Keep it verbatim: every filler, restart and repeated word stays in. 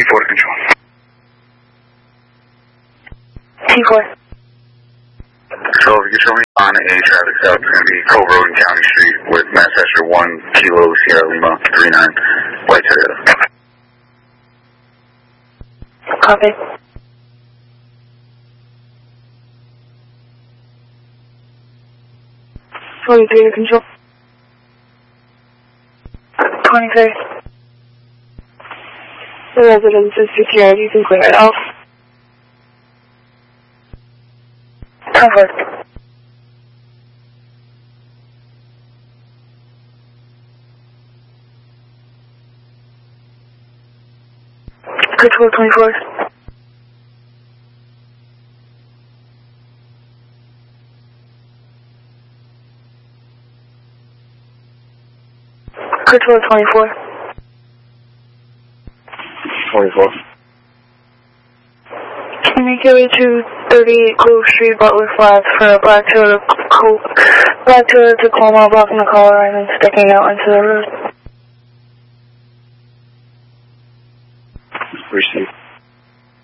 four to control. T four. So if you could show me on a traffic stop, it's going to be Cove Road and County Street with Manchester one Kilo Sierra Lima three nine, white Toyota. Copy. forty-three to control. twenty-three. The residence is secured. You can clear it out. Covered. Control twenty-four. Control twenty-four. twenty-four. Can you make your way to thirty-eight Grove Street, Butler Flats for a black Toyota, Black Toyota Tacoma blocking the car and sticking out into the road?